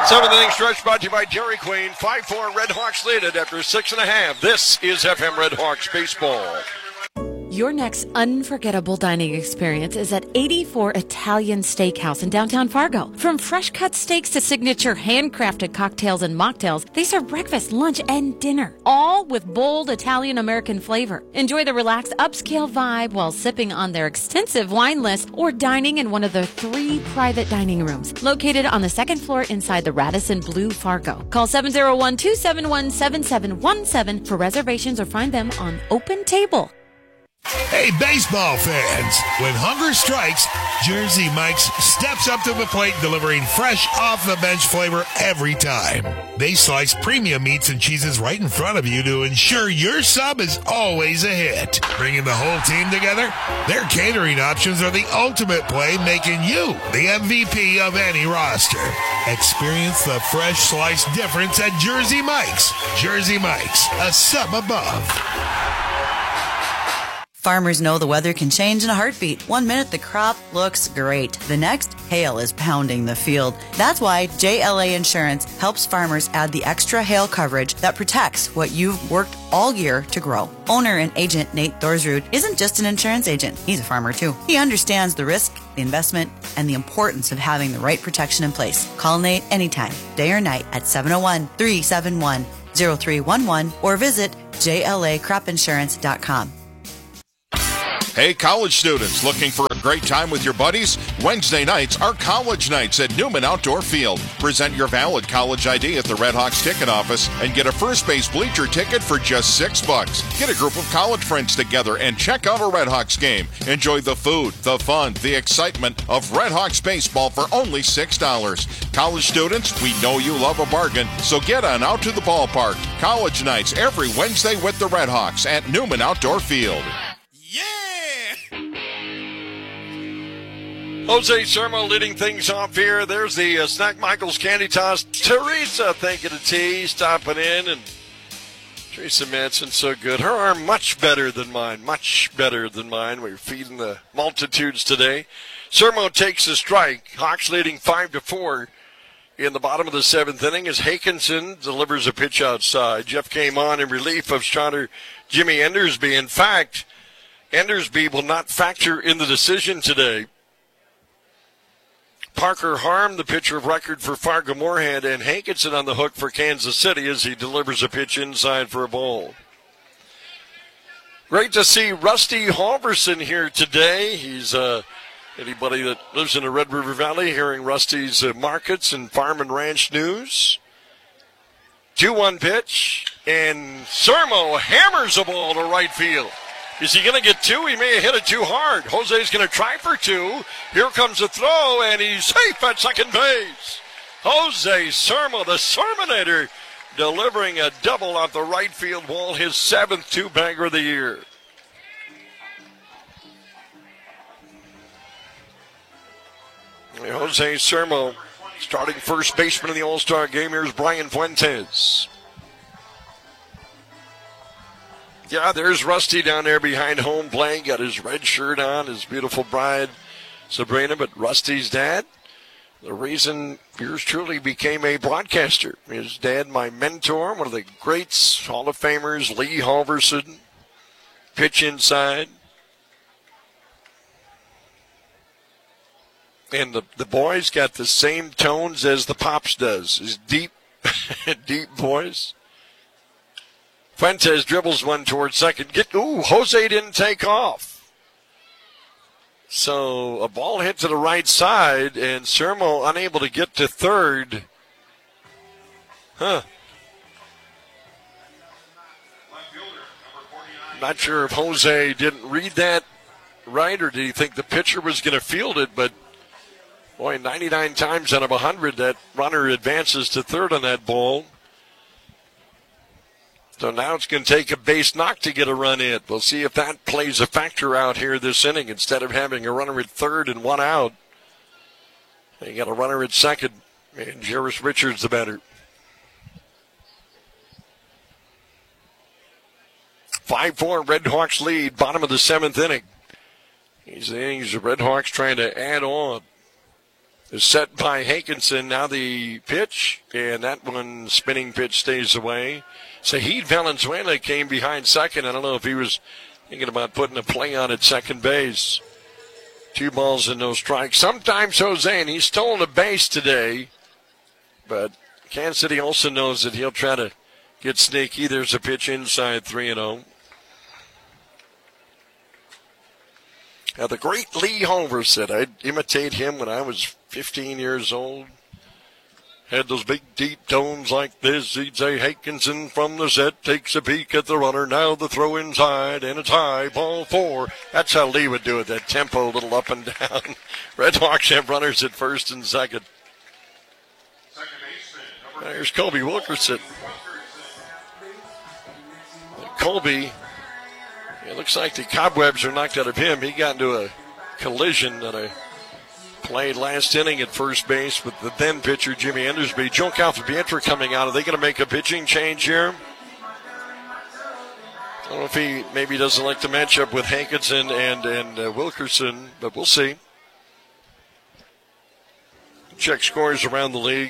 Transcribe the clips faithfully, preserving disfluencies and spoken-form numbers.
Seventh inning stretch brought to you by Dairy Queen. five four Red Hawks lead it after six and a half. This is F M Red Hawks baseball. Your next unforgettable dining experience is at eighty-four Italian Steakhouse in downtown Fargo. From fresh-cut steaks to signature handcrafted cocktails and mocktails, they serve breakfast, lunch, and dinner, all with bold Italian-American flavor. Enjoy the relaxed upscale vibe while sipping on their extensive wine list or dining in one of their three private dining rooms located on the second floor inside the Radisson Blu Fargo. Call seven oh one, two seven one, seven seven one seven for reservations or find them on Open Table. Hey, baseball fans, when hunger strikes, Jersey Mike's steps up to the plate delivering fresh off-the-bench flavor every time. They slice premium meats and cheeses right in front of you to ensure your sub is always a hit. Bringing the whole team together, their catering options are the ultimate play, making you the M V P of any roster. Experience the fresh slice difference at Jersey Mike's. Jersey Mike's, a sub above. Farmers know the weather can change in a heartbeat. One minute the crop looks great. The next, hail is pounding the field. That's why J L A Insurance helps farmers add the extra hail coverage that protects what you've worked all year to grow. Owner and agent Nate Thorsrud isn't just an insurance agent. He's a farmer too. He understands the risk, the investment, and the importance of having the right protection in place. Call Nate anytime, day or night at seven oh one, three seven one, oh three one one or visit J L A crop insurance dot com. Hey, college students, looking for a great time with your buddies? Wednesday nights are college nights at Newman Outdoor Field. Present your valid college I D at the Red Hawks ticket office and get a first base bleacher ticket for just six bucks. Get a group of college friends together and check out a Red Hawks game. Enjoy the food, the fun, the excitement of Red Hawks baseball for only six dollars. College students, we know you love a bargain, so get on out to the ballpark. College nights every Wednesday with the Red Hawks at Newman Outdoor Field. Jose Sermo leading things off here. There's the uh, Snack Michael's Candy Toss. Teresa thinking of tea, stopping in. And Teresa Manson, so good. Her arm much better than mine. Much better than mine. We're feeding the multitudes today. Sermo takes a strike. Hawks leading five to four in the bottom of the seventh inning as Hakinson delivers a pitch outside. Jeff came on in relief of starter Jimmy Endersby. In fact, Endersby will not factor in the decision today. Parker Harm, the pitcher of record for Fargo Moorhead, and Hankinson on the hook for Kansas City as he delivers a pitch inside for a ball. Great to see Rusty Halverson here today. He's uh, anybody that lives in the Red River Valley hearing Rusty's uh, markets and farm and ranch news. two one pitch, and Sermo hammers a ball to right field. Is he going to get two? He may have hit it too hard. Jose's going to try for two. Here comes the throw, and he's safe at second base. Jose Sermo, the Serminator, delivering a double off the right field wall, his seventh two-bagger of the year. Jose Sermo, starting first baseman in the All-Star game. Here's Brian Fuentes. Yeah, there's Rusty down there behind home playing. Got his red shirt on, his beautiful bride, Sabrina. But Rusty's dad, the reason yours truly became a broadcaster. His dad, my mentor, one of the greats, Hall of Famers, Lee Halverson. Pitch inside. And the, the boys got the same tones as the Pops does. His deep, deep voice. Fuentes dribbles one towards second. Get Ooh, Jose didn't take off. So a ball hit to the right side, and Sermo unable to get to third. Huh. Not sure if Jose didn't read that right, or did he think the pitcher was going to field it, but boy, ninety-nine times out of one hundred, that runner advances to third on that ball. So now it's going to take a base knock to get a run in. We'll see if that plays a factor out here this inning. Instead of having a runner at third and one out, you got a runner at second, and Jarvis Richards the batter. five four Red Hawks lead, bottom of the seventh inning. These innings, the Red Hawks trying to add on. is set by Hankinson. Now the pitch, and that one spinning pitch stays away. Saheed Valenzuela came behind second. I don't know if he was thinking about putting a play on at second base. Two balls and no strikes. Sometimes Jose, and he's stolen a base today, but Kansas City also knows that he'll try to get sneaky. There's a pitch inside three and oh. Now, the great Lee Hover said, I'd imitate him when I was fifteen years old. Had those big, deep tones like this. He'd say, Hankinson from the set takes a peek at the runner. Now the throw inside, and it's high, ball four. That's how Lee would do it, that tempo, a little up and down. Red Hawks have runners at first and second. There's Colby Wilkerson. Colby, it looks like the cobwebs are knocked out of him. He got into a collision that I played last inning at first base with the then pitcher Jimmy Endersby. Joe Calfabiantra coming out. Are they going to make a pitching change here? I don't know if he maybe doesn't like the matchup with Hankinson and, and uh, Wilkerson, but we'll see. Check scores around the league.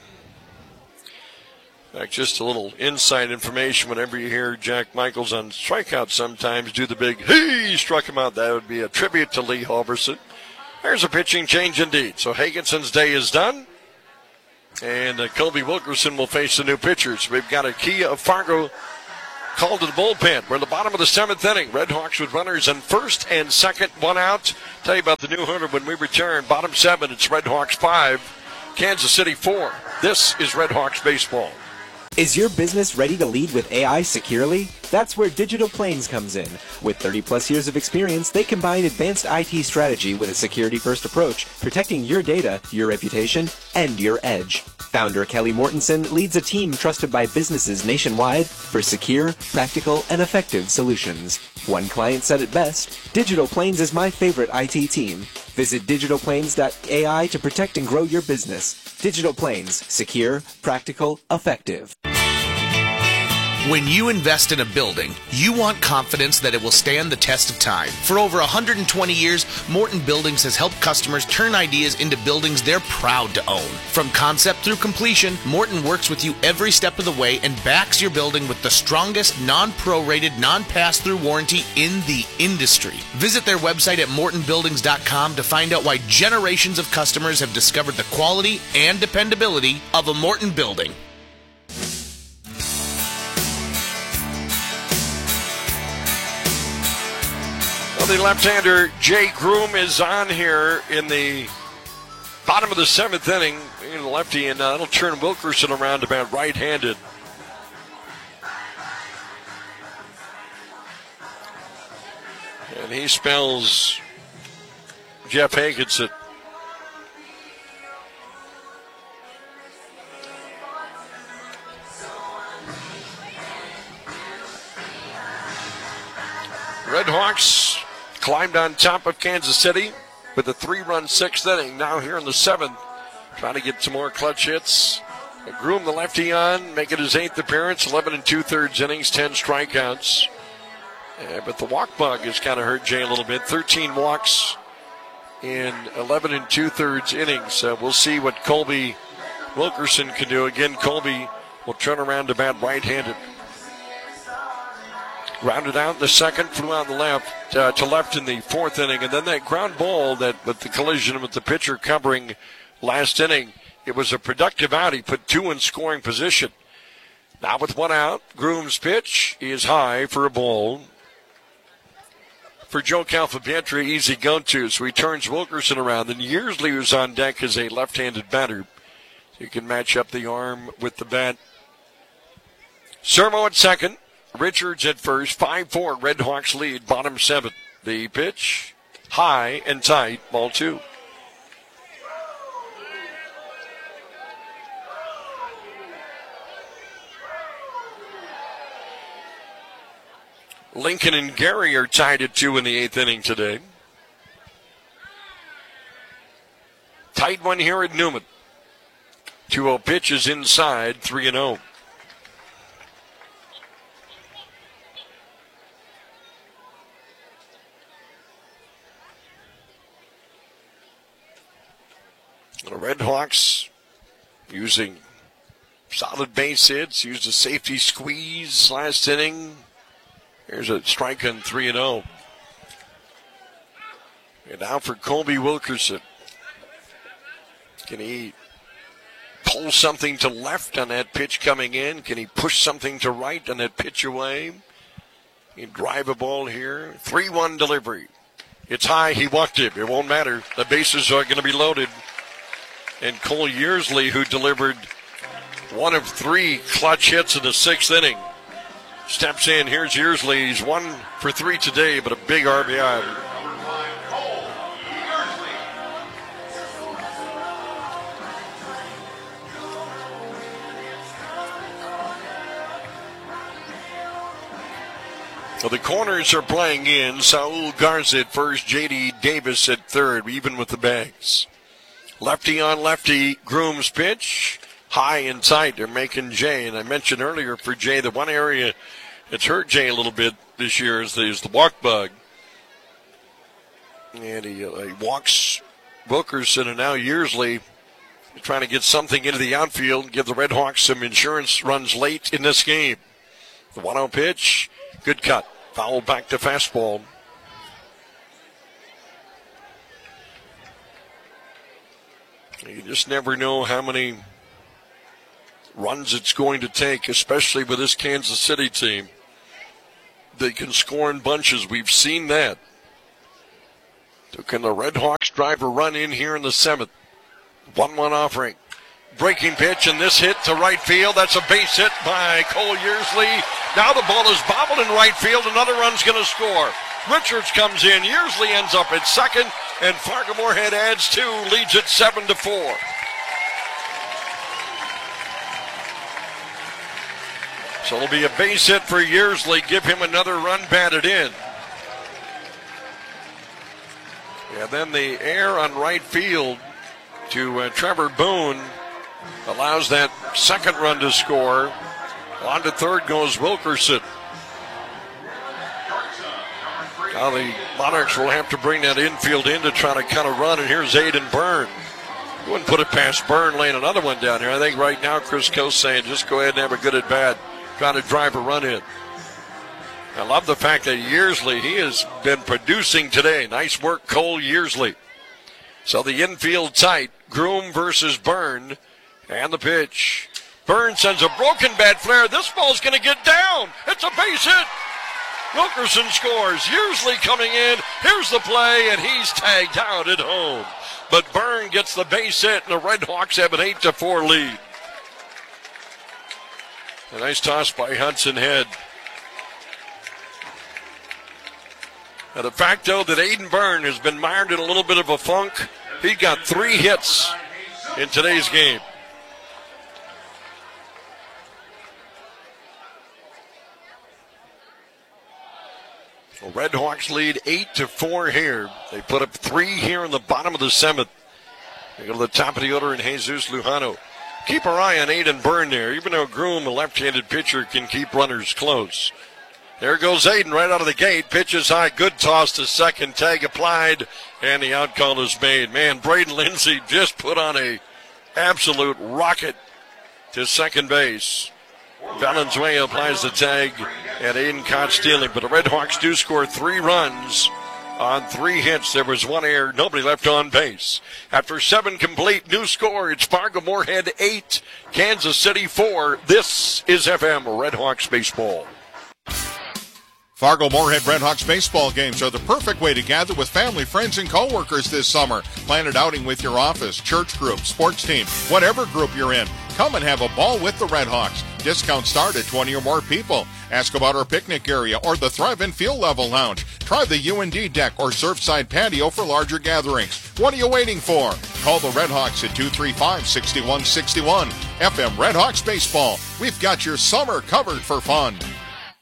In fact, just a little inside information. Whenever you hear Jack Michaels on strikeout sometimes do the big, he struck him out, that would be a tribute to Lee Halverson. There's a pitching change indeed. So Hankinson's day is done. And uh, Colby Wilkerson will face the new pitchers. We've got a Kia of Fargo called to the bullpen. We're in the bottom of the seventh inning. Red Hawks with runners on first and second, one out. Tell you about the new hunter when we return. Bottom seven, it's Red Hawks five, Kansas City four. This is Red Hawks baseball. Is your business ready to lead with A I securely? That's where Digital Plains comes in. With thirty plus years of experience, they combine advanced I T strategy with a security-first approach, protecting your data, your reputation, and your edge. Founder Kelly Mortensen leads a team trusted by businesses nationwide for secure, practical, and effective solutions. One client said it best, Digital Plains is my favorite I T team. Visit digital plains dot A I to protect and grow your business. Digital Plains, secure, practical, effective. When you invest in a building, you want confidence that it will stand the test of time. For over one hundred twenty years, Morton Buildings has helped customers turn ideas into buildings they're proud to own. From concept through completion, Morton works with you every step of the way and backs your building with the strongest non-prorated, non-pass-through warranty in the industry. Visit their website at morton buildings dot com to find out why generations of customers have discovered the quality and dependability of a Morton building. The left-hander Jay Groom is on here in the bottom of the seventh inning. In the lefty, and uh, that'll turn Wilkerson around to bat right-handed. And he spells Jeff Hankinson. Red Hawks climbed on top of Kansas City with a three-run sixth inning. Now here in the seventh, trying to get some more clutch hits. Groom, the lefty on, making his eighth appearance, eleven and two-thirds innings, ten strikeouts. Yeah, but the walk bug has kind of hurt Jay a little bit. thirteen walks in eleven and two-thirds innings. Uh, we'll see what Colby Wilkerson can do. Again, Colby will turn around to bat right-handed. Grounded out in the second, flew out the left uh, to left in the fourth inning, and then that ground ball that with the collision with the pitcher covering last inning, it was a productive out. He put two in scoring position. Now with one out, Groom's pitch is high for a ball. For Joe Calfabiantra, easy go-to, so he turns Wilkerson around. Then Yearsley, who's on deck, as a left-handed batter. You can match up the arm with the bat. Sermo at second. Richards at first, five four, Red Hawks lead, bottom seven. The pitch, high and tight, ball two. Lincoln and Gary are tied at two in the eighth inning today. Tight one here at Newman. two oh pitches inside, three and oh. Hawks using solid base hits, used a safety squeeze last inning. Here's a strike on three and oh. And now for Colby Wilkerson. Can he pull something to left on that pitch coming in? Can he push something to right on that pitch away? He drive a ball here. three one delivery. It's high. He walked it. It won't matter. The bases are going to be loaded. And Cole Yearsley, who delivered one of three clutch hits in the sixth inning, steps in. Here's Yearsley. He's one for three today, but a big R B I. Well, the corners are playing in. Saul Garza at first, J D Davis at third, even with the bags. Lefty on lefty, Groom's pitch. High and tight, they're making Jay. And I mentioned earlier for Jay, the one area that's hurt Jay a little bit this year is the, is the walk bug. And he, uh, he walks Wilkerson, and now Yearsley trying to get something into the outfield and give the Red Hawks some insurance runs late in this game. The one oh pitch. Good cut. Foul back to fastball. You just never know how many runs it's going to take, especially with this Kansas City team. They can score in bunches. We've seen that. So can the Red Hawks drive a run in here in the seventh? one one offering. Breaking pitch, and this hit to right field. That's a base hit by Cole Yearsley. Now the ball is bobbled in right field. Another run's going to score. Richards comes in. Yearsley ends up at second, and Fargo-Moorhead adds two, leads it seven to four. So it'll be a base hit for Yearsley. Give him another run batted in. And then the air on right field to uh, Trevor Boone allows that second run to score. On to third goes Wilkerson. Now the Monarchs will have to bring that infield in to try to kind of run, and here's Aiden Byrne. You wouldn't put it past Byrne laying another one down here. I think right now Chris Coast saying just go ahead and have a good at bat, trying to drive a run in. I love the fact that Yearsley, he has been producing today. Nice work, Cole Yearsley. So the infield tight, Groom versus Byrne. And the pitch. Byrne sends a broken bat flare. This ball's going to get down. It's a base hit. Wilkerson scores. Yearsley coming in. Here's the play, and he's tagged out at home. But Byrne gets the base hit, and the Red Hawks have an eight to four lead. A nice toss by Hudson Head. Now the fact, though, that Aiden Byrne has been mired in a little bit of a funk, he got three hits in today's game. Well, Red Hawks lead eight to four here. They put up three here in the bottom of the seventh. They go to the top of the order in Jesus Lujano. Keep our eye on Aiden Byrne there. Even though Groom, a left-handed pitcher, can keep runners close. There goes Aiden right out of the gate. Pitches high. Good toss to second. Tag applied. And the out call is made. Man, Braden Lindsay just put on a absolute rocket to second base. Valenzuela applies the tag, and Aiden caught stealing. But the Red Hawks do score three runs on three hits. There was one error, nobody left on base. After seven complete, new score, it's Fargo-Moorhead eight, Kansas City four. This is F M Red Hawks baseball. Fargo-Moorhead Red Hawks baseball games are the perfect way to gather with family, friends, and coworkers this summer. Plan an outing with your office, church group, sports team, whatever group you're in. Come and have a ball with the Red Hawks. Discounts start at twenty or more people. Ask about our picnic area or the Thrive-In Field Level Lounge. Try the U and D deck or Surfside patio for larger gatherings. What are you waiting for? Call the Red Hawks at two three five, six one six one. F M Red Hawks Baseball. We've got your summer covered for fun.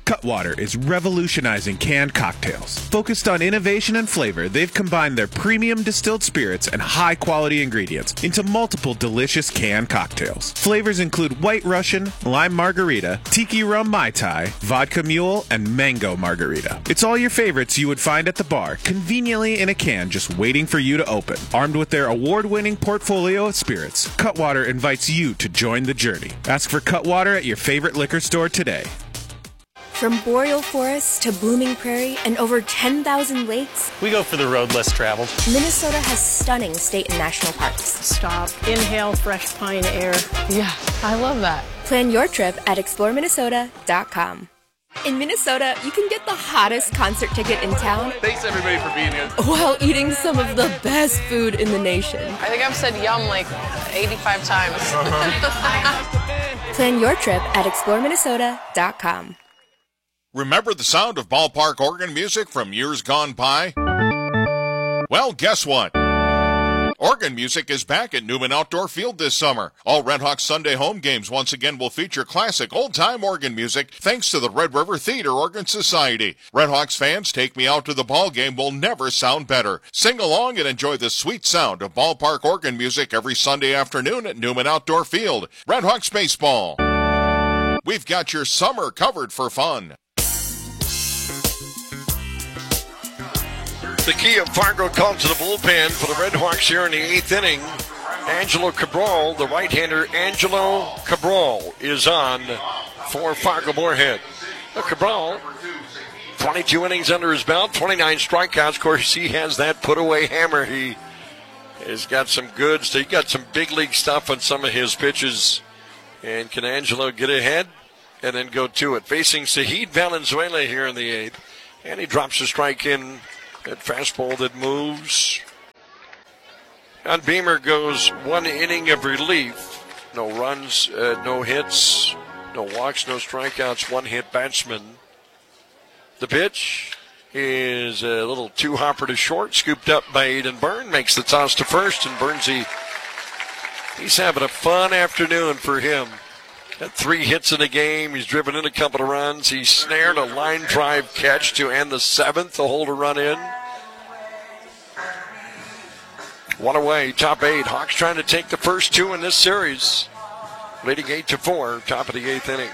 Cutwater is revolutionizing canned cocktails. Focused on innovation and flavor, they've combined their premium distilled spirits and high-quality ingredients into multiple delicious canned cocktails. Flavors include White Russian, Lime Margarita, Tiki Rum Mai Tai, Vodka Mule, and Mango Margarita. It's all your favorites you would find at the bar, conveniently in a can just waiting for you to open. Armed with their award-winning portfolio of spirits, Cutwater invites you to join the journey. Ask for Cutwater at your favorite liquor store today. From boreal forests to blooming prairie and over ten thousand lakes, we go for the road less traveled. Minnesota has stunning state and national parks. Stop, inhale fresh pine air. Yeah, I love that. Plan your trip at explore minnesota dot com. In Minnesota, you can get the hottest concert ticket in town. Thanks everybody for being here. While eating some of the best food in the nation. I think I've said yum like eighty-five times. Uh-huh. Plan your trip at explore minnesota dot com. Remember the sound of ballpark organ music from years gone by? Well, guess what? Organ music is back at Newman Outdoor Field this summer. All Redhawks Sunday home games once again will feature classic old-time organ music thanks to the Red River Theater Organ Society. Redhawks fans, Take Me Out to the Ball Game will never sound better. Sing along and enjoy the sweet sound of ballpark organ music every Sunday afternoon at Newman Outdoor Field. Redhawks baseball. We've got your summer covered for fun. The key of Fargo called to the bullpen for the Redhawks here in the eighth inning. Angelo Cabral, the right-hander Angelo Cabral, is on for Fargo Moorhead. Now, Cabral, twenty-two innings under his belt, twenty-nine strikeouts. Of course, he has that put-away hammer. He has got some goods. He got some big league stuff on some of his pitches. And can Angelo get ahead and then go to it? Facing Sahid Valenzuela here in the eighth. And he drops a strike in. That fastball that moves. And Beamer goes one inning of relief. No runs, uh, no hits, no walks, no strikeouts, one hit batsman. The pitch is a little two hopper to short, scooped up by Aiden Byrne, makes the toss to first, and Burnsy, he's having a fun afternoon for him. Got three hits in the game. He's driven in a couple of runs. He snared a line drive catch to end the seventh to hold a run in. One away, top eight. Hawks trying to take the first two in this series. Leading eight to four, top of the eighth inning.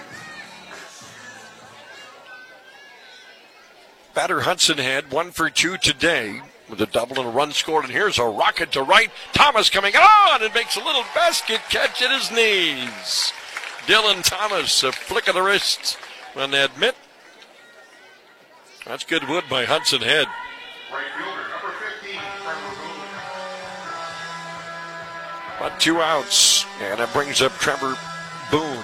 Batter Hudson had one for two today with a double and a run scored. And here's a rocket to right. Thomas coming on and makes a little basket catch at his knees. Dylan Thomas, a flick of the wrist on that mitt. That's good wood by Hudson Head. Right fielder, number fifteen, Trevor Boone. About two outs, and that brings up Trevor Boone.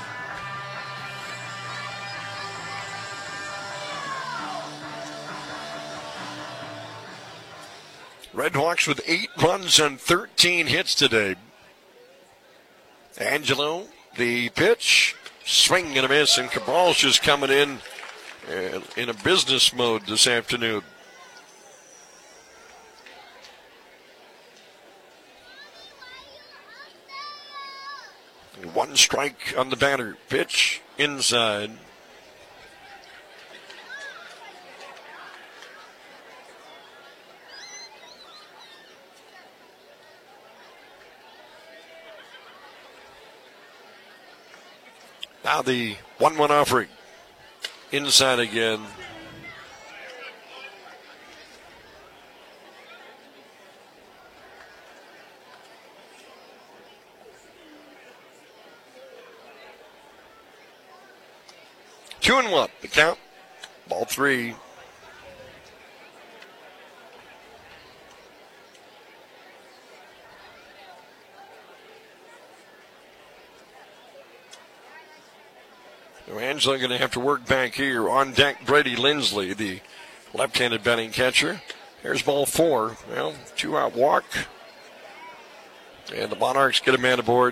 Redhawks with eight runs and thirteen hits today. Angelo, the pitch, swing and a miss, and Cabal's just coming in uh, in a business mode this afternoon. One strike on the batter. Pitch inside. Now the one one offering. Inside again. Two and one. The count. Ball three. Angelo going to have to work back here. On deck, Brady Lindsley, the left-handed batting catcher. Here's ball four. Well, two-out walk. And the Monarchs get a man aboard.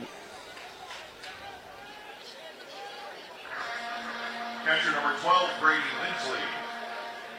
Catcher number twelve, Brady Lindsley.